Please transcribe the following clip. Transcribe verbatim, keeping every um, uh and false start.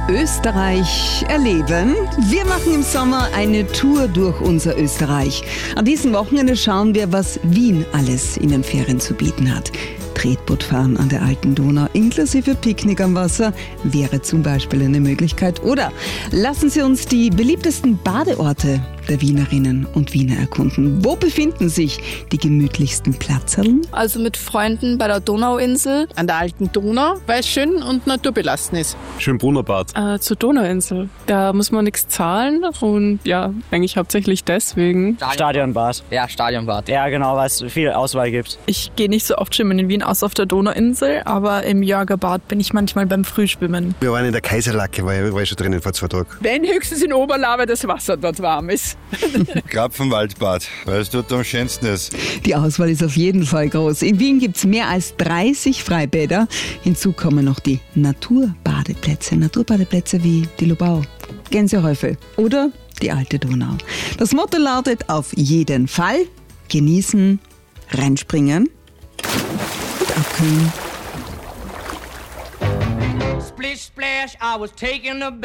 Österreich erleben. Wir machen im Sommer eine Tour durch unser Österreich. An diesem Wochenende schauen wir, was Wien alles in den Ferien zu bieten hat. Tretbootfahren an der alten Donau inklusive Picknick am Wasser wäre zum Beispiel eine Möglichkeit. Oder lassen Sie uns die beliebtesten Badeorte der Wienerinnen und Wiener erkunden. Wo befinden sich die gemütlichsten Platzerln? Also mit Freunden bei der Donauinsel. An der alten Donau, weil es schön und naturbelassen ist. Schönbrunner Bad. Äh, zur Donauinsel. Da muss man nichts zahlen und ja, eigentlich hauptsächlich deswegen. Stadionbad. Ja, Stadionbad. Ja, genau, weil es viel Auswahl gibt. Ich gehe nicht so oft schwimmen in Wien, außer auf der Donauinsel, aber im Jörgerbad bin ich manchmal beim Frühschwimmen. Wir waren in der Kaiserlacke, war ich, war ich schon drinnen vor zwei Tagen. Wenn höchstens in Oberlaube das Wasser dort warm ist. Krapfenwaldbad, weil es dort am schönsten ist. Die Auswahl ist auf jeden Fall groß. In Wien gibt es mehr als dreißig Freibäder. Hinzu kommen noch die Naturbadeplätze. Naturbadeplätze wie die Lobau, Gänsehäufel oder die alte Donau. Das Motto lautet auf jeden Fall genießen, reinspringen und abkühlen. Splish splash, I was taking a